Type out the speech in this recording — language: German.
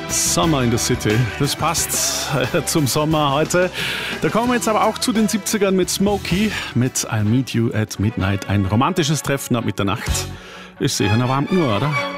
Summer in the City. Das passt zum Sommer heute. Da kommen wir jetzt aber auch zu den 70ern mit Smokey, mit I'll Meet You at Midnight. Ein romantisches Treffen ab Mitternacht. Ist sicher noch warm genug, oder?